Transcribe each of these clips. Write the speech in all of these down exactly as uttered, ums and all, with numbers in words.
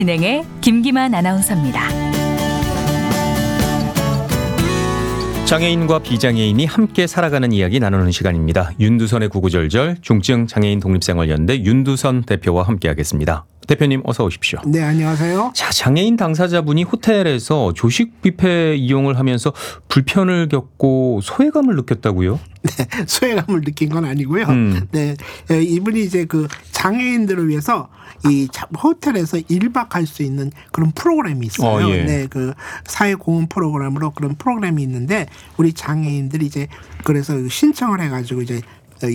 진행의 김기만 아나운서입니다. 장애인과 비장애인이 함께 살아가는 이야기 나누는 시간입니다. 윤두선의 구구절절 중증 장애인 독립생활연대 윤두선 대표와 함께하겠습니다. 대표님 어서 오십시오. 네, 안녕하세요. 자, 장애인 당사자분이 호텔에서 조식 뷔페 이용을 하면서 불편을 겪고 소외감을 느꼈다고요? 네, 소외감을 느낀 건 아니고요. 음. 네, 이분이 이제 그 장애인들을 위해서 이 호텔에서 일 박 할 수 있는 그런 프로그램이 있어요. 어, 예. 네, 그 사회공헌 프로그램으로 그런 프로그램이 있는데 우리 장애인들이 이제 그래서 신청을 해가지고 이제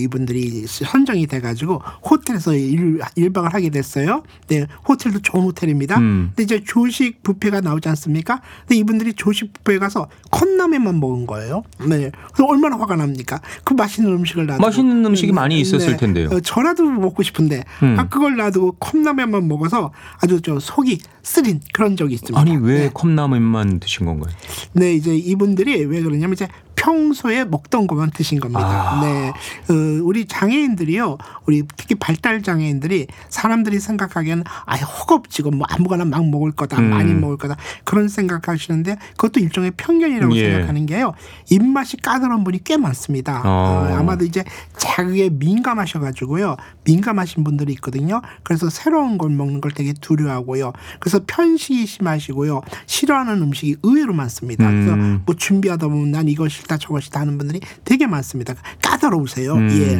이분들이 선정이 돼가지고 호텔에서 일, 일박을 하게 됐어요. 네, 호텔도 좋은 호텔입니다. 음. 근데 이제 조식 뷔페가 나오지 않습니까? 근데 이분들이 조식 뷔페에 가서 컵라면만 먹은 거예요. 네, 그래서 얼마나 화가 납니까? 그 맛있는 음식을 놔두고 맛있는 음식이 많이 있었을 네. 텐데요. 어, 저라도 먹고 싶은데 음. 아, 그걸 놔두고 컵라면만 먹어서 아주 저 속이 쓰린 그런 적이 있습니다. 아니 왜 네. 컵라면만 드신 건가요? 네, 이제 이분들이 왜 그러냐면 이제 평소에 먹던 것만 드신 겁니다. 아. 네, 어, 우리 장애인들이요, 우리 특히 발달 장애인들이 사람들이 생각하기에는 아, 허겁지겁 뭐 아무거나 막 먹을 거다, 음. 많이 먹을 거다 그런 생각하시는데 그것도 일종의 편견이라고 예. 생각하는 게요. 입맛이 까다로운 분이 꽤 많습니다. 어. 어, 아마도 이제 자극에 민감하셔가지고요, 민감하신 분들이 있거든요. 그래서 새로운 걸 먹는 걸 되게 두려워하고요. 그래서 편식이 심하시고요, 싫어하는 음식이 의외로 많습니다. 그래서 음. 뭐 준비하다 보면 난 이거 싫다 저거 싫다 하는 분들이 되게 많습니다. 까다로우세요. 음. 예.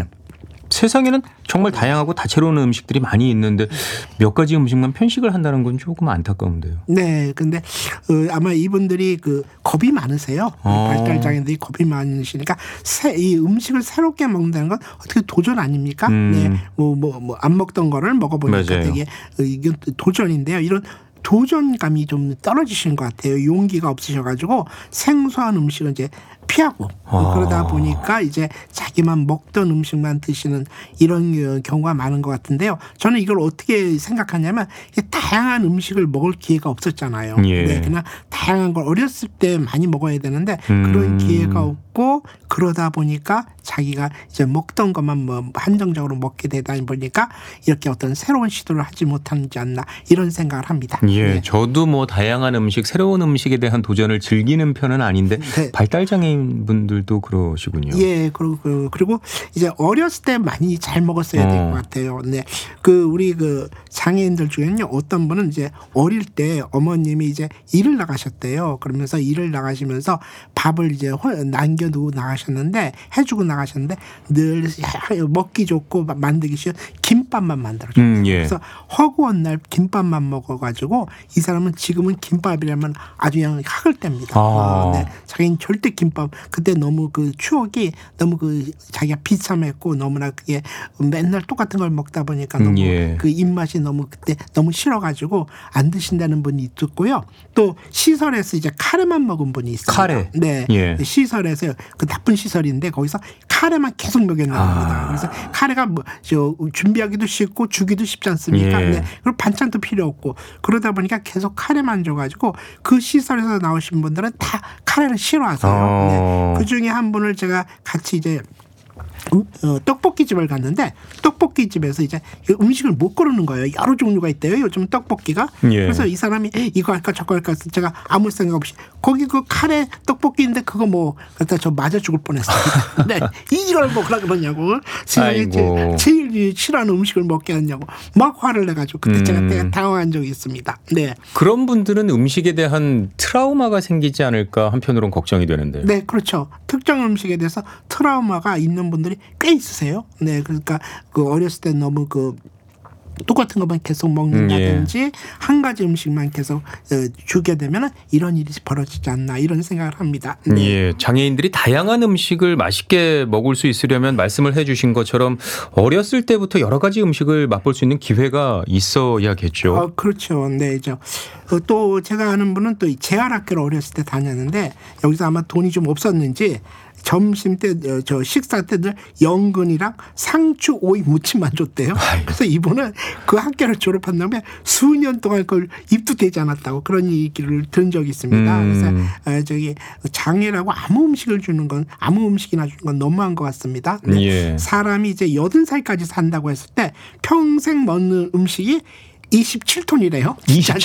세상에는 정말 다양하고 다채로운 음식들이 많이 있는데 몇 가지 음식만 편식을 한다는 건 조금 안타까운데요. 네, 근데 어, 아마 이분들이 그 겁이 많으세요. 어. 발달 장애인들이 겁이 많으시니까 새, 이 음식을 새롭게 먹는다는 건 어떻게 도전 아닙니까? 음. 네, 뭐 뭐 뭐 안 먹던 거를 먹어보니까 맞아요. 되게 어, 이게 도전인데요. 이런 도전감이 좀 떨어지신 것 같아요. 용기가 없으셔가지고 생소한 음식을 이제 피하고 아. 그러다 보니까 이제 자기만 먹던 음식만 드시는 이런 경우가 많은 것 같은데요. 저는 이걸 어떻게 생각하냐면 다양한 음식을 먹을 기회가 없었잖아요. 예. 네, 그냥 다양한 걸 어렸을 때 많이 먹어야 되는데 음. 그런 기회가 없고 그러다 보니까 자기가 이제 먹던 것만 뭐 한정적으로 먹게 되다 보니까 이렇게 어떤 새로운 시도를 하지 못하지 않나 이런 생각을 합니다. 예, 네. 저도 뭐 다양한 음식, 새로운 음식에 대한 도전을 즐기는 편은 아닌데 네. 발달 장애인 분들도 그러시군요. 예, 그리고 그리고 이제 어렸을 때 많이 잘 먹었어야 될 것 어. 같아요. 네, 그 우리 그 장애인들 중에는요, 어떤 분은 이제 어릴 때 어머님이 이제 일을 나가셨대요. 그러면서 일을 나가시면서 밥을 이제 남겨두고 나가셨는데 해주고 나가셨는데 늘 먹기 좋고 만들기 쉬운 김밥만 만들어줬대요. 음, 예. 그래서 허구한 날 김밥만 먹어가지고 이 사람은 지금은 김밥이라면 아주 그냥 학을 뗍니다. 아. 어, 네. 자기는 절대 김밥 그때 너무 그 추억이 너무 그 자기가 비참했고 너무나 그게 맨날 똑같은 걸 먹다 보니까 너무 예. 그 입맛이 너무 그때 너무 싫어가지고 안 드신다는 분이 있었고요. 또 시설에서 이제 카레만 먹은 분이 있습니다. 카레. 네, 예. 시설에서 그 나쁜 시설인데 거기서 카레만 계속 먹였는 아. 겁니다. 그래서 카레가 뭐 저 준비하기도 쉽고 주기도 쉽지 않습니까? 예. 네. 그리고 반찬도 필요 없고 그러다 보니까 계속 카레만 줘가지고 그 시설에서 나오신 분들은 다 카레를 싫어하세요. 어. 네. 그 중에 한 분을 제가 같이 이제 음, 어, 떡볶이 집을 갔는데 떡볶이 집에서 이제 음식을 못 고르는 거예요. 여러 종류가 있대요. 요즘 떡볶이가. 예. 그래서 이 사람이 이거 할까 저거 할까 해서 제가 아무 생각 없이 거기 그 카레 떡볶이인데 그거 뭐 그때 저 맞아 죽을 뻔했어요. 네, 이걸 먹으라 그러냐고. 세상에 제, 제일 싫어하는 음식을 먹게 하냐고 막 화를 내가지고 그때 음. 제가 되게 당황한 적이 있습니다. 네. 그런 분들은 음식에 대한 트라우마가 생기지 않을까 한편으로는 걱정이 되는데요. 네, 그렇죠. 특정 음식에 대해서 트라우마가 있는 분들이 꽤 있으세요. 네, 그러니까 그 어렸을 때 너무 그 똑같은 것만 계속 먹는다든지 음, 예. 한 가지 음식만 계속 주게 되면 이런 일이 벌어지지 않나 이런 생각을 합니다. 네. 예, 장애인들이 다양한 음식을 맛있게 먹을 수 있으려면 말씀을 해 주신 것처럼 어렸을 때부터 여러 가지 음식을 맛볼 수 있는 기회가 있어야겠죠. 어, 그렇죠. 네, 저, 또 제가 아는 분은 또 재활학교를 어렸을 때 다녔는데 여기서 아마 돈이 좀 없었는지 점심 때 저 식사 때들 연근이랑 상추 오이 무침만 줬대요. 그래서 이분은 그 학교를 졸업한 다음에 수년 동안 그걸 입도 되지 않았다고 그런 얘기를 들은 적이 있습니다. 음. 그래서 저기 장애라고 아무 음식을 주는 건 아무 음식이나 주는 건 너무한 것 같습니다. 네. 예. 사람이 이제 여든 살까지 산다고 했을 때 평생 먹는 음식이 이십칠 톤이래요. 이십칠